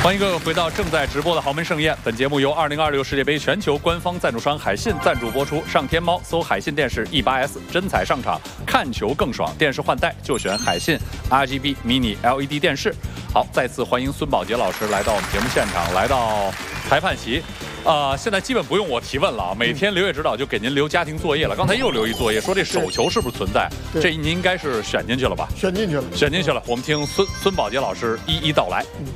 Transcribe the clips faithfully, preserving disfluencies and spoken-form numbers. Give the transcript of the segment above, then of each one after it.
欢迎各位回到正在直播的豪门盛宴。本节目由二零二六世界杯全球官方赞助商海信赞助播出。上天猫搜海信电视 E 八 S， 真彩上场，看球更爽。电视换代就选海信 R G B Mini L E D 电视。好，再次欢迎孙宝杰老师来到我们节目现场，来到裁判席。呃，现在基本不用我提问了啊，每天刘烨指导就给您留家庭作业了。刚才又留一作业，说这手球是不是存在？这您应该是选进去了吧？ 选进去了， 选进去了。我们听孙孙宝杰老师一一道来。嗯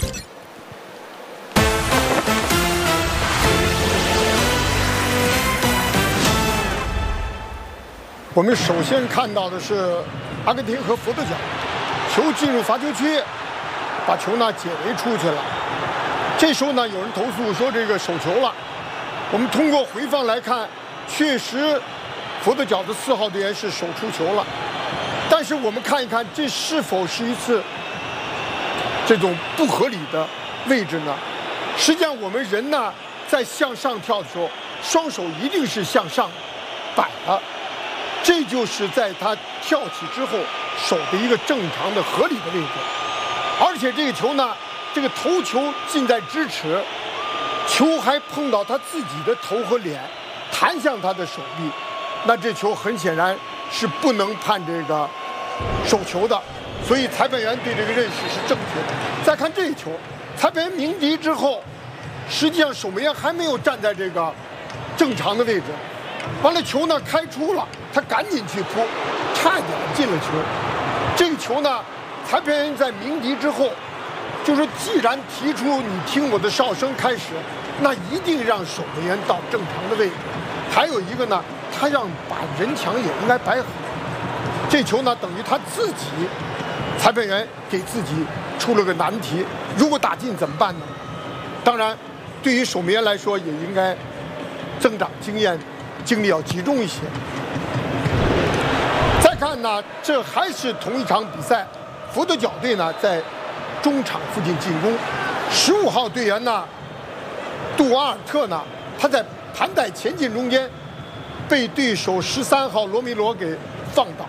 我们首先看到的是阿根廷和佛得角，球进入罚球区，把球呢解围出去了。这时候呢，有人投诉说这个手球了。我们通过回放来看，确实佛得角的四号队员是手出球了。但是我们看一看，这是否是一次这种不合理的位置呢？实际上，我们人呢在向上跳的时候，双手一定是向上摆的。这就是在他跳起之后手的一个正常的合理的位置，而且这个球呢，这个头球近在咫尺，球还碰到他自己的头和脸，弹向他的手臂，那这球很显然是不能判这个手球的，所以裁判员对这个认识是正确的。再看这一球，裁判员鸣笛之后，实际上守门员还没有站在这个正常的位置。完了，球呢开出了，他赶紧去扑，差点进了球。这个球呢，裁判员在鸣笛之后，就是既然提出你听我的哨声开始，那一定让守门员到正常的位置。还有一个呢，他让把人墙也应该摆好。这球呢，等于他自己，裁判员给自己出了个难题。如果打进怎么办呢？当然，对于守门员来说，也应该增长经验。精力要集中一些。再看呢，这还是同一场比赛，佛得角队呢在中场附近进攻，十五号队员呢杜瓦尔特呢，他在盘带前进中间被对手十三号罗梅罗给放倒